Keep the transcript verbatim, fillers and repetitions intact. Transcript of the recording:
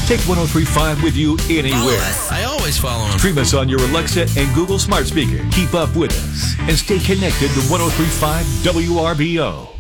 Take one oh three point five with you anywhere. I always follow him. Stream us on your Alexa and Google smart speaker. Keep up with us and stay connected to one oh three point five W R B O.